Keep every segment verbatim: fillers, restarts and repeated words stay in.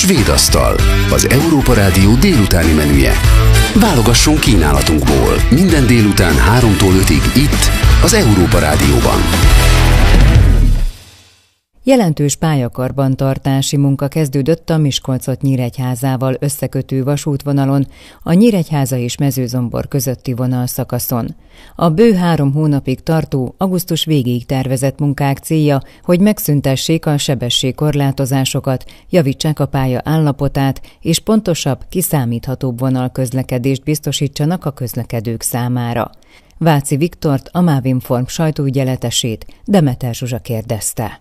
Svéd asztal, az Európa Rádió délutáni menüje. Válogassunk kínálatunkból minden délután háromtól ötig itt, az Európa Rádióban. Jelentős pályakarbantartási munka kezdődött a Miskolcot-Nyíregyházával összekötő vasútvonalon, a Nyíregyháza és Mezőzombor közötti vonalszakaszon. A bő három hónapig tartó, augusztus végéig tervezett munkák célja, hogy megszüntessék a sebességkorlátozásokat, javítsák a pálya állapotát, és pontosabb, kiszámíthatóbb vonalközlekedést biztosítsanak a közlekedők számára. Váci Viktort, a Mávinform sajtóügyeletesét Demeter Zsuzsa kérdezte.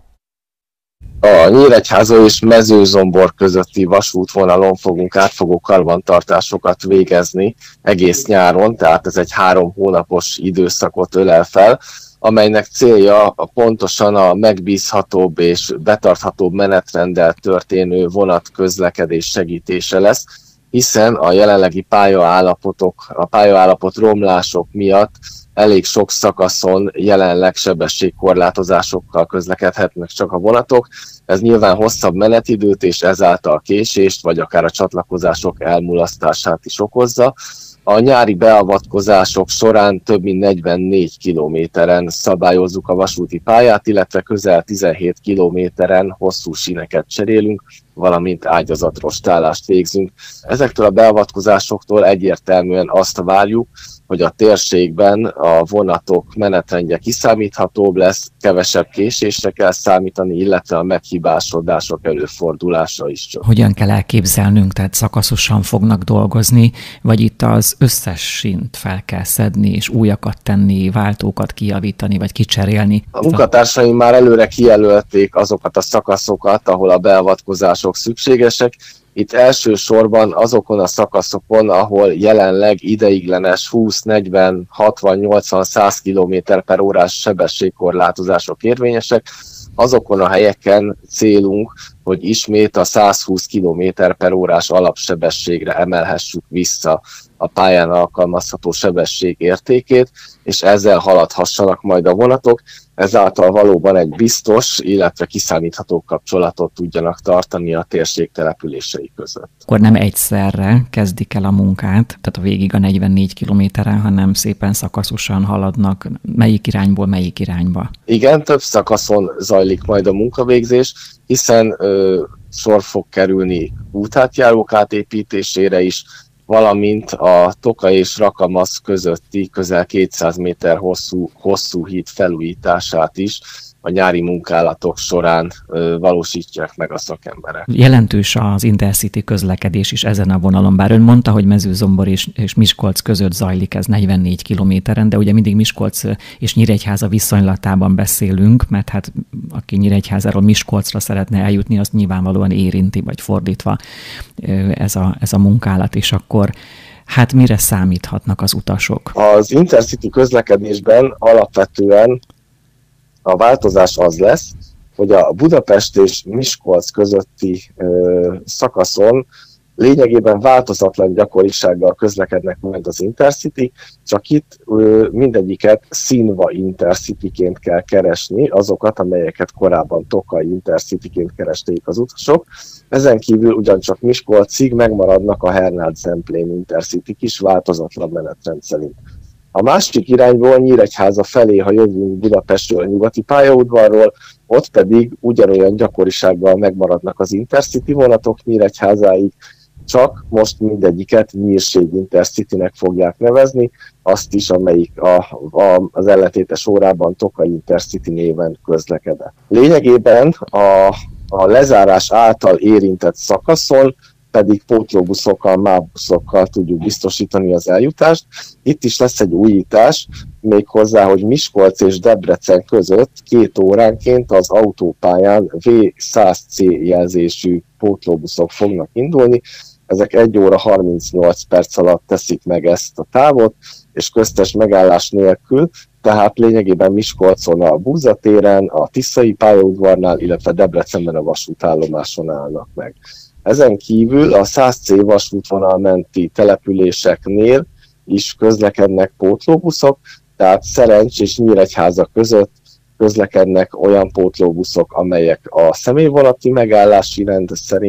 A Nyíregyháza és Mezőzombor közötti vasútvonalon fogunk átfogó karbantartásokat végezni egész nyáron, tehát ez egy három hónapos időszakot ölel fel, amelynek célja pontosan a megbízhatóbb és betarthatóbb menetrenddel történő vonatközlekedés segítése lesz, hiszen a jelenlegi pályaállapotok, a pályaállapot romlások miatt elég sok szakaszon jelenleg sebességkorlátozásokkal közlekedhetnek csak a vonatok. Ez nyilván hosszabb menetidőt és ezáltal késést, vagy akár a csatlakozások elmulasztását is okozza. A nyári beavatkozások során több mint negyvennégy kilométeren szabályozzuk a vasúti pályát, illetve közel tizenhét kilométeren hosszú síneket cserélünk, valamint ágyazatrostálást végzünk. Ezektől a beavatkozásoktól egyértelműen azt várjuk, hogy a térségben a vonatok menetrendje kiszámíthatóbb lesz, kevesebb késésre kell számítani, illetve a meghibásodások előfordulása is csak. Hogyan kell elképzelnünk, tehát szakaszosan fognak dolgozni, vagy itt az összes sínt fel kell szedni, és újakat tenni, váltókat kijavítani, vagy kicserélni? A munkatársaim már előre kijelölték azokat a szakaszokat, ahol a beavatkozások szükségesek. Itt elsősorban azokon a szakaszokon, ahol jelenleg ideiglenes húsz, negyven, hatvan, nyolcvan, száz kilométer per órás sebességkorlátozások érvényesek, azokon a helyeken célunk, hogy ismét a százhúsz kilométer per órás alapsebességre emelhessük vissza a pályán alkalmazható sebesség értékét, és ezzel haladhassanak majd a vonatok, ezáltal valóban egy biztos, illetve kiszámítható kapcsolatot tudjanak tartani a térség települései között. Akkor nem egyszerre kezdik el a munkát, tehát a végig a negyvennégy kilométeren, hanem szépen szakaszosan haladnak, melyik irányból melyik irányba? Igen, több szakaszon zajlik majd a munkavégzés, hiszen ö, sor fog kerülni útátjárók átépítésére is, valamint a Toka és Rakamasz közötti közel kétszáz méter hosszú, hosszú híd felújítását is a nyári munkálatok során ö, valósítják meg a szakemberek. Jelentős az Intercity közlekedés is ezen a vonalon, bár ön mondta, hogy Mezőzombor és, és Miskolc között zajlik ez negyvennégy kilométeren, de ugye mindig Miskolc és Nyíregyháza viszonylatában beszélünk, mert hát aki Nyíregyházáról Miskolcra szeretne eljutni, azt nyilvánvalóan érinti, vagy fordítva ez a, ez a munkálat, és akkor hát mire számíthatnak az utasok? Az Intercity közlekedésben alapvetően a változás az lesz, hogy a Budapest és Miskolc közötti ö, szakaszon lényegében változatlan gyakorisággal közlekednek majd az Intercity, csak itt ö, mindegyiket színva Intercityként kell keresni, azokat, amelyeket korábban Tokai Intercityként keresték az utasok. Ezen kívül ugyancsak Miskolcig megmaradnak a Hernád-Zemplén Intercityk is változatlan menetrend szerint. A másik irányból Nyíregyháza felé, ha jövünk Budapestről, nyugati pályaudvarról, ott pedig ugyanolyan gyakorisággal megmaradnak az Intercity vonatok Nyíregyházáig, csak most mindegyiket Nyírség Intercitynek fogják nevezni, azt is, amelyik a, a, az ellentétes órában Tokai Intercity néven közlekedett. Lényegében a, a lezárás által érintett szakaszon pedig pótlóbuszokkal, mábuszokkal tudjuk biztosítani az eljutást. Itt is lesz egy újítás, méghozzá, hogy Miskolc és Debrecen között két óránként az autópályán vé száz cé jelzésű pótlóbuszok fognak indulni. Ezek egy óra harmincnyolc perc alatt teszik meg ezt a távot, és köztes megállás nélkül, tehát lényegében Miskolcon a Búza téren, a Tiszai pályaudvarnál, illetve Debrecenben a vasútállomáson állnak meg. Ezen kívül a száz cé vasútvonal menti településeknél is közlekednek pótlóbuszok, tehát Szerencs és Nyíregyháza között közlekednek olyan pótlóbuszok, amelyek a személyvonati megállási rend szerint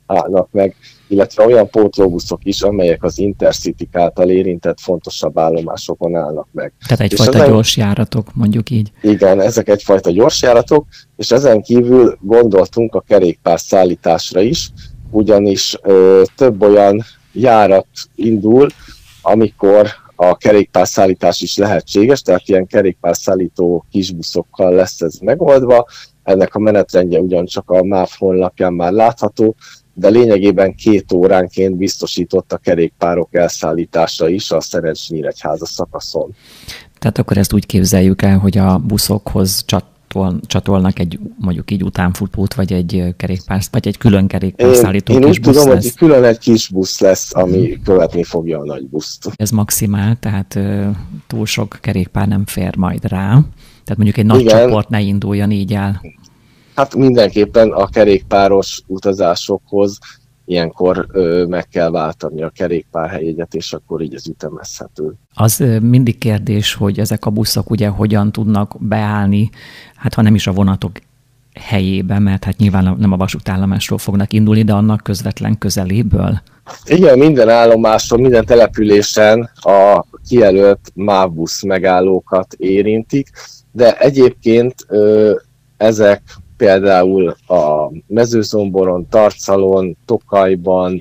állnak meg, illetve olyan pótlóbuszok is, amelyek az Intercity által érintett fontosabb állomásokon állnak meg. Tehát egyfajta ezen, gyors járatok, mondjuk így. Igen, ezek egyfajta gyors járatok, és ezen kívül gondoltunk a kerékpárszállításra is, ugyanis ö, több olyan járat indul, amikor a kerékpárszállítás is lehetséges, tehát ilyen kerékpárszállító kisbuszokkal lesz ez megoldva. Ennek a menetrendje ugyancsak a MÁV honlapján már látható, de lényegében két óránként biztosított a kerékpárok elszállítása is a Szerencs-Nyíregyháza szakaszon. Tehát akkor ezt úgy képzeljük el, hogy a buszokhoz csatol, csatolnak egy mondjuk így utánfutót, vagy egy kerékpár, vagy egy külön kerékpárszállító én, én kis úgy busz tudom, lesz. hogy külön egy kis busz lesz, ami hmm. követni fogja a nagy buszt. Ez maximál, tehát uh, túl sok kerékpár nem fér majd rá. Tehát mondjuk egy nagy Igen. csoport ne induljon így el. Hát mindenképpen a kerékpáros utazásokhoz ilyenkor ö, meg kell váltani a kerékpárhelyjegyet, és akkor így ez ütemezhető. Az ö, mindig kérdés, hogy ezek a buszok ugye hogyan tudnak beállni, hát ha nem is a vonatok helyébe, mert hát nyilván nem a vasútállomásról fognak indulni, de annak közvetlen közeléből. Igen, minden állomáson, minden településen a kijelölt MÁV busz megállókat érintik, de egyébként ö, ezek például a Mezőzomboron, Tarcalon, Tokajban,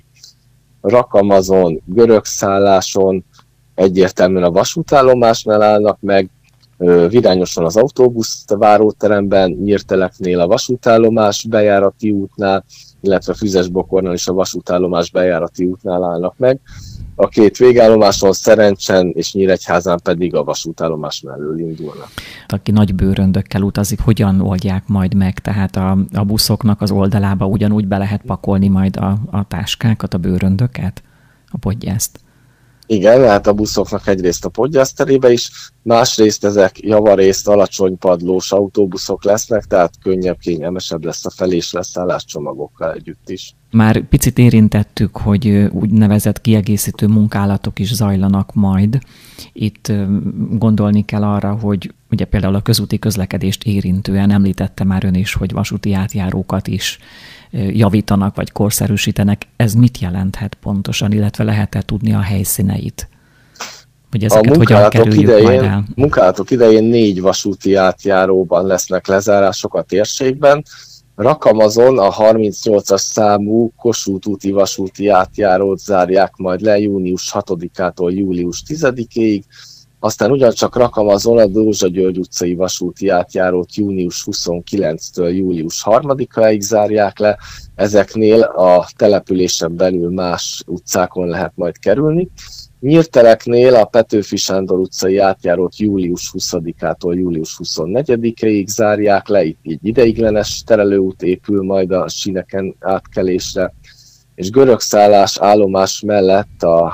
Rakamazon, Görögszálláson egyértelműen a vasútállomásnál állnak meg, Virányoson az autóbusz váróteremben, Nyírteleknél a vasútállomás bejárati útnál, illetve Füzesbokornál is a vasútállomás bejárati útnál állnak meg. A két végállomáson, Szerencsen és Nyíregyházán pedig a vasútállomás mellől indulnak. Aki nagy bőröndökkel utazik, hogyan oldják majd meg? Tehát a, a buszoknak az oldalába ugyanúgy be lehet pakolni majd a, a táskákat, a bőröndöket, a podgyászt? Igen, hát a buszoknak egyrészt a podgyászterébe is, másrészt ezek javarészt alacsony padlós autóbuszok lesznek, tehát könnyebb, kényelmesebb lesz a fel- és leszállás csomagokkal együtt is. Már picit érintettük, hogy úgynevezett kiegészítő munkálatok is zajlanak majd. Itt gondolni kell arra, hogy ugye például a közúti közlekedést érintően említette már ön is, hogy vasúti átjárókat is javítanak vagy korszerűsítenek. Ez mit jelenthet pontosan, illetve lehet-e tudni a helyszíneit? Hogy ezeket a hogyan kerüljük idején, majd el? munkálatok idején négy vasúti átjáróban lesznek lezárások a térségben. Rakamazon a harmincnyolcas számú Kossuth úti vasúti átjárót zárják majd le június hatodikától július tizedikéig, aztán ugyancsak Rakamazon a Dózsa György utcai vasúti átjárót június huszonkilencedikétől július harmadikáig zárják le, ezeknél a településen belül más utcákon lehet majd kerülni. Nyírteleknél a Petőfi Sándor utcai átjárót július huszadikától július huszonnegyedikéig zárják le, itt egy ideiglenes terelőút épül majd a síneken átkelésre, és Görögszállás állomás mellett a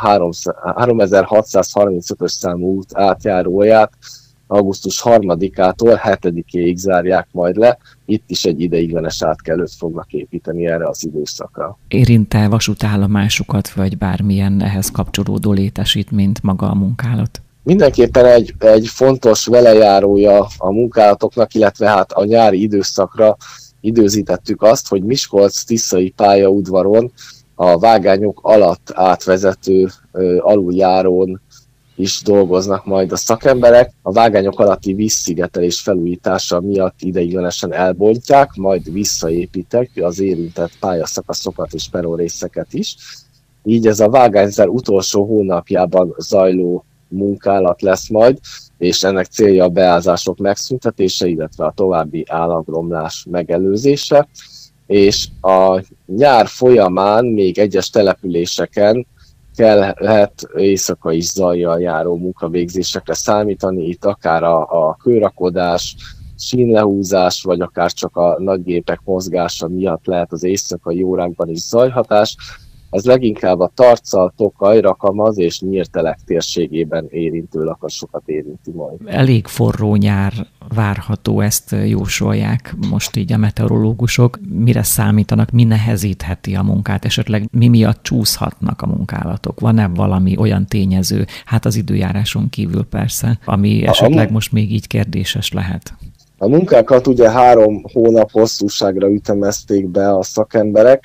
háromezer-hatszázharmincötös számú út átjáróját augusztus harmadikától hetedikéig zárják majd le, itt is egy ideiglenes átkelőt fognak építeni erre az időszakra. Érint-e vasútállomásukat, vagy bármilyen ehhez kapcsolódó létesítményt maga a munkálat? Mindenképpen egy, egy fontos velejárója a munkálatoknak, illetve hát a nyári időszakra időzítettük azt, hogy Miskolc-Tiszai pályaudvaron a vágányok alatt átvezető ö, aluljárón is dolgoznak majd a szakemberek. A vágányok alatti vízszigetelés felújítása miatt ideiglenesen elbontják, majd visszaépítek az érintett pályaszakaszokat és peronrészeket is. Így ez a vágányzár utolsó hónapjában zajló munkálat lesz majd, és ennek célja a beázások megszüntetése, illetve a további állagromlás megelőzése. És a nyár folyamán még egyes településeken kell, lehet éjszaka is zajjal járó munkavégzésekre számítani, itt akár a, a kőrakodás, sínlehúzás, vagy akár csak a nagygépek mozgása miatt lehet az éjszakai órákban is zajhatás. Ez leginkább a Tarcal, Tokaj, Rakamaz és Nyírtelek térségében érintő lakasokat érinti majd. Elég forró nyár várható, ezt jósolják most így a meteorológusok. Mire számítanak, mi nehezítheti a munkát? Esetleg mi miatt csúszhatnak a munkálatok? Van-e valami olyan tényező, hát az időjáráson kívül persze, ami esetleg a, most még így kérdéses lehet? A munkákat ugye három hónap hosszúságra ütemezték be a szakemberek.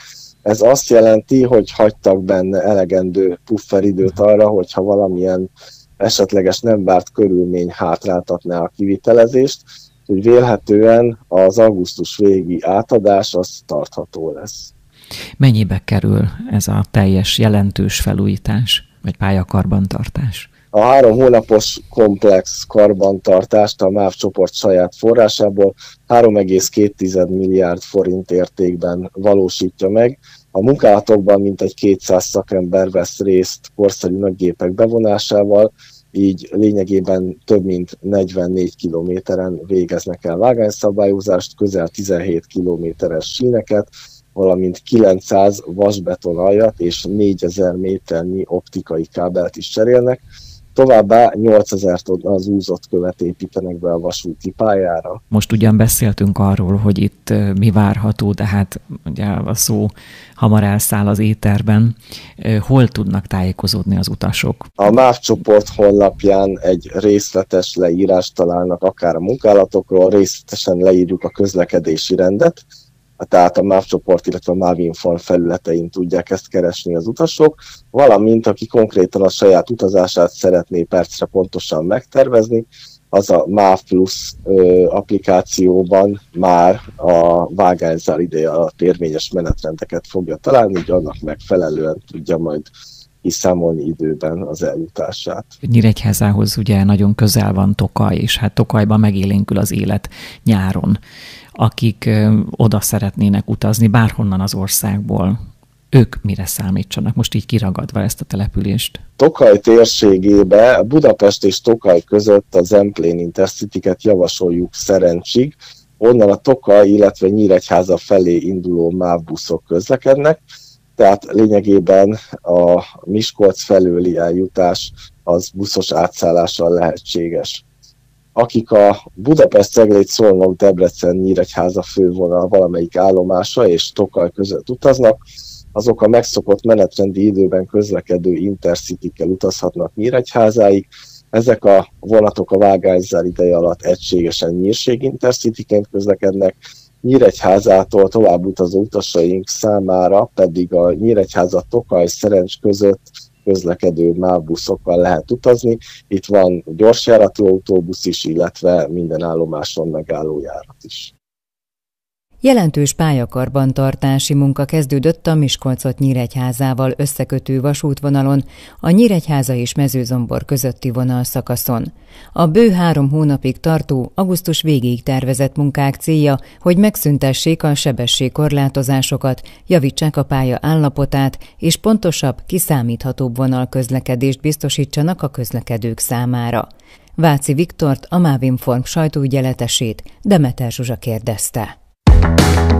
Ez azt jelenti, hogy hagytak benne elegendő pufferidőt arra, hogyha valamilyen esetleges nem várt körülmény hátráltatná a kivitelezést, hogy vélhetően az augusztus végi átadás az tartható lesz. Mennyibe kerül ez a teljes jelentős felújítás, vagy pályakarbantartás? A három hónapos komplex karbantartást a MÁV csoport saját forrásából három egész két milliárd forint értékben valósítja meg. A munkálatokban mintegy kétszáz szakember vesz részt korszerű nagygépek bevonásával, így lényegében több mint negyvennégy kilométeren végeznek el vágányszabályozást, közel tizenhét kilométeres síneket, valamint kilencszáz vasbeton aljat és négyezer méternyi optikai kábelt is cserélnek. Továbbá nyolcezer tonna az úzott követ építenek be a vasúti pályára. Most ugyan beszéltünk arról, hogy itt mi várható, de hát ugye a szó hamar elszáll az éterben. Hol tudnak tájékozódni az utasok? A MÁV csoport honlapján egy részletes leírást találnak akár a munkálatokról, részletesen leírjuk a közlekedési rendet, tehát a MÁV csoport, illetve a MÁV Inform felületein tudják ezt keresni az utasok, valamint aki konkrétan a saját utazását szeretné percre pontosan megtervezni, az a MÁV Plus ö, applikációban már a vágányzár ideje alatt érvényes menetrendeket fogja találni, így annak megfelelően tudja majd kiszámolni időben az eljutását. Nyíregyházához ugye nagyon közel van Tokaj, és hát Tokajban megélénkül az élet nyáron. Akik ö, oda szeretnének utazni bárhonnan az országból, ők mire számítsanak, most így kiragadva ezt a települést? Tokaj térségébe, Budapest és Tokaj között a Zemplén Intercity-ket javasoljuk Szerencsig, onnan a Tokaj, illetve Nyíregyháza felé induló MÁV buszok közlekednek, tehát lényegében a Miskolc felőli eljutás az buszos átszállással lehetséges. Akik a Budapest-Cegléd-Szolnok-Debrecen-Nyíregyháza fővonal valamelyik állomása és Tokaj között utaznak, azok a megszokott menetrendi időben közlekedő Intercity-kkel utazhatnak Nyíregyházáig. Ezek a vonatok a vágányzár ideje alatt egységesen Nyírség Intercity-ként közlekednek, Nyíregyházától tovább utazó utasaink számára pedig a Nyíregyháza-Tokaj-Szerencs között közlekedő MÁV buszokkal lehet utazni. Itt van gyorsjáratú autóbusz is, illetve minden állomáson megálló járat is. Jelentős pályakarbantartási munka kezdődött a Miskolcot Nyíregyházával összekötő vasútvonalon, a Nyíregyháza és Mezőzombor közötti vonalszakaszon. A bő három hónapig tartó, augusztus végéig tervezett munkák célja, hogy megszüntessék a sebességkorlátozásokat, javítsák a pálya állapotát, és pontosabb, kiszámíthatóbb vonalközlekedést biztosítsanak a közlekedők számára. Váci Viktort, a MÁV Inform sajtóügyeletesét Demeter Zsuzsa kérdezte.